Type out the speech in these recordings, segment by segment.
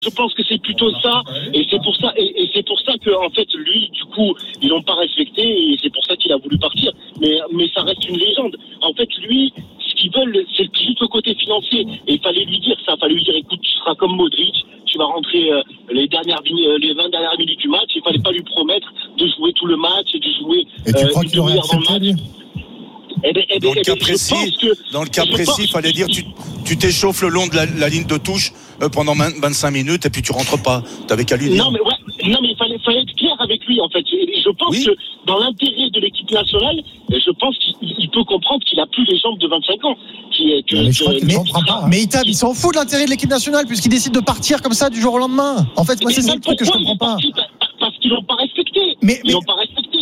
Je pense que c'est plutôt ça, et c'est pour ça, et c'est pour ça que en fait lui, du coup, ils l'ont pas respecté, et c'est pour ça qu'il a voulu partir. Mais ça reste une légende. En fait, lui, ce qu'ils veulent, c'est juste le côté financier. Et il fallait lui dire ça, il fallait lui dire, écoute, tu seras comme Modric, tu vas rentrer les 20 dernières minutes du match. Il fallait pas lui promettre de jouer tout le match et de jouer. Et tu crois qu'il aurait accepté, lui ? Dans le cas précis, il fallait dire tu t'échauffes le long de la ligne de touche pendant 25 minutes et puis tu rentres pas. T'avais qu'à lui dire. Non mais il fallait être clair avec lui en fait. Et je pense que dans l'intérêt de l'équipe nationale, je pense qu'il peut comprendre qu'il a plus les jambes de 25 ans. Mais Itab, il s'en fout de l'intérêt de l'équipe nationale puisqu'il décide de partir comme ça du jour au lendemain. En fait, moi c'est ça le truc que je comprends pas. Parce qu'ils l'ont pas respecté. Ils l'ont pas respecté.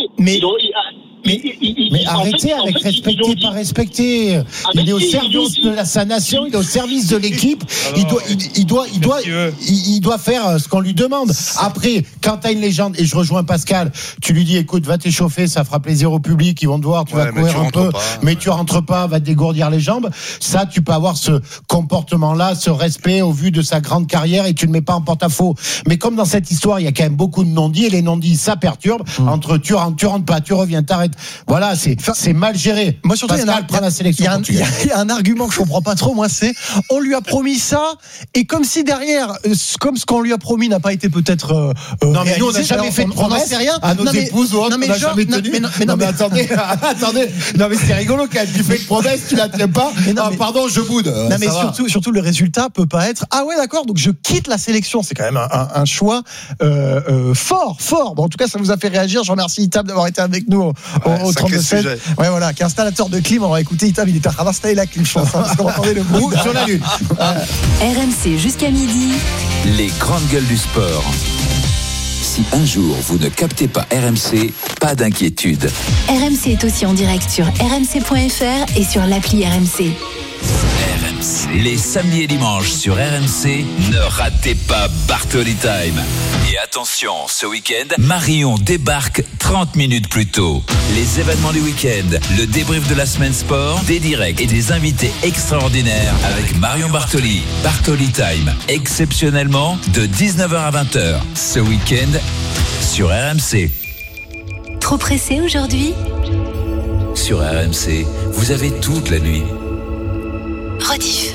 Mais arrêtez avec respecter, pas respecter. Il est au service de sa nation, il est au service de l'équipe. Il doit faire ce qu'on lui demande. Après, quand t'as une légende, et je rejoins Pascal, tu lui dis, écoute, va t'échauffer, ça fera plaisir au public, ils vont te voir, tu vas courir un peu, mais tu rentres pas, va te dégourdir les jambes. Ça, tu peux avoir ce comportement-là, ce respect au vu de sa grande carrière et tu ne mets pas en porte-à-faux. Mais comme dans cette histoire, il y a quand même beaucoup de non-dits et les non-dits, ça perturbe. Entre tu rentres pas, tu reviens, t'arrêtes. Voilà, c'est mal géré. Moi, surtout, il y a un argument que je comprends pas trop, moi, c'est on lui a promis ça, et comme si derrière, comme ce qu'on lui a promis n'a pas été peut-être non, mais nous, on n'a jamais fait de promesse. On n'en sait rien. À nos épouses ou autres, on n'a jamais tenu. Non, mais attendez. Non, mais c'est rigolo quand même. Tu fais une promesse, tu la tiens pas. Pardon, je boude. Non, mais surtout, le résultat peut pas être, ah ouais, d'accord, donc je quitte la sélection. C'est quand même un choix fort. Bon, en tout cas, ça vous a fait réagir. Je remercie Itab d'avoir été avec nous au 32-16. Ouais, voilà, qui est installateur de clim. On va écouter Itab, il était en train d'installer la clim, je pense, parce qu'on entendait le bruit sur la lune. RMC jusqu'à midi. Les grandes gueules du sport. Si un jour vous ne captez pas RMC, pas d'inquiétude. RMC est aussi en direct sur rmc.fr et sur l'appli RMC. Les samedis et dimanches sur RMC, ne ratez pas Bartoli Time. Et attention, ce week-end, Marion débarque 30 minutes plus tôt. Les événements du week-end, le débrief de la semaine sport, des directs et des invités extraordinaires avec Marion Bartoli. Bartoli Time, exceptionnellement de 19h à 20h. Ce week-end sur RMC. Trop pressé aujourd'hui ? Sur RMC, vous avez toute la nuit. Rediff.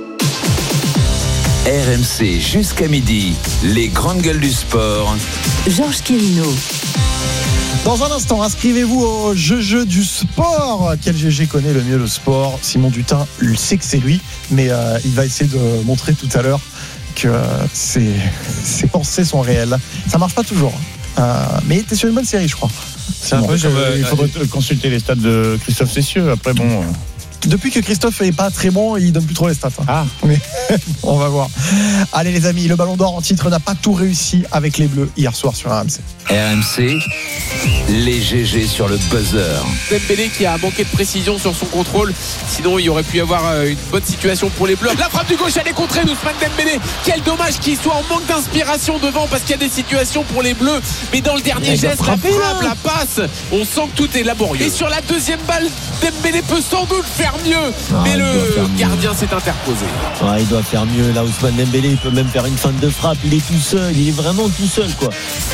RMC jusqu'à midi, les grandes gueules du sport. Georges Quirino. Dans un instant, inscrivez-vous au jeu du sport. Quel GG connaît le mieux le sport ? Simon Dutin sait que c'est lui, mais il va essayer de montrer tout à l'heure que ses pensées sont réelles. Ça marche pas toujours, mais t'es sur une bonne série, je crois. Il faudrait consulter les stats de Christophe Cessieux. Après, bon. Depuis que Christophe est pas très bon, il donne plus trop les stats. Mais on va voir. Allez les amis, le Ballon d'Or en titre n'a pas tout réussi avec les Bleus hier soir sur RMC. RMC, les GG sur le buzzer. Dembélé qui a manqué de précision sur son contrôle. Sinon, il y aurait pu y avoir une bonne situation pour les Bleus. La frappe du gauche, elle est contrée d'Ousmane Dembélé. Quel dommage qu'il soit en manque d'inspiration devant parce qu'il y a des situations pour les Bleus. Mais dans le dernier geste, la frappe, la passe, on sent que tout est laborieux. Et sur la deuxième balle, Dembélé peut sans doute faire mieux. Mais le gardien s'est interposé. Il doit faire mieux. Là, Ousmane Dembélé, il peut même faire une feinte de frappe. Il est tout seul. Il est vraiment tout seul, quoi.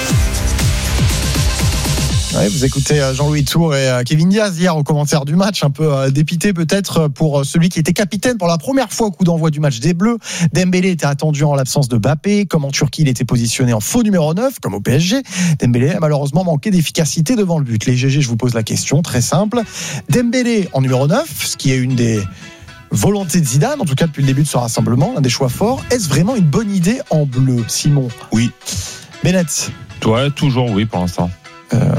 Ouais, vous écoutez Jean-Louis Tour et Kevin Diaz hier au commentaire du match, un peu dépité peut-être pour celui qui était capitaine pour la première fois au coup d'envoi du match des Bleus. Dembélé était attendu en l'absence de Mbappé, comme en Turquie il était positionné en faux numéro 9 comme au PSG. Dembélé a malheureusement manqué d'efficacité devant le but. Les GG, je vous pose la question très simple. Dembélé en numéro 9, ce qui est une des volontés de Zidane, en tout cas depuis le début de ce rassemblement, un des choix forts. Est-ce vraiment une bonne idée en bleu, Simon ? Oui. Bennett ? Ouais, toujours oui pour l'instant. Cédric ?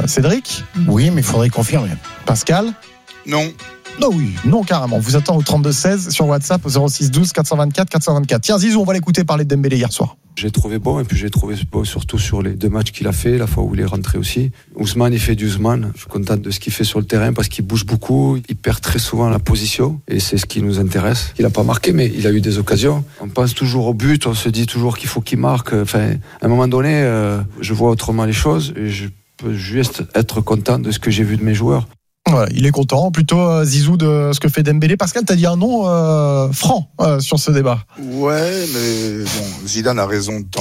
Oui, mais il faudrait confirmer. Pascal ? Non. Non, oui, non, carrément. Vous attend au 32-16 sur WhatsApp au 06 12 424 424. Tiens, Zizou, on va l'écouter parler de Dembélé hier soir. J'ai trouvé bon, et puis j'ai trouvé bon surtout sur les 2 matchs qu'il a fait, la fois où il est rentré aussi. Ousmane, il fait du Ousmane. Je suis content de ce qu'il fait sur le terrain parce qu'il bouge beaucoup, il perd très souvent la position et c'est ce qui nous intéresse. Il n'a pas marqué, mais il a eu des occasions. On pense toujours au but, on se dit toujours qu'il faut qu'il marque. Enfin, à un moment donné, je vois autrement les choses et je peux juste être content de ce que j'ai vu de mes joueurs. Voilà, il est content, plutôt Zizou, de ce que fait Dembélé. Pascal, t'as dit un nom franc sur ce débat. Ouais, mais bon, Zidane a raison de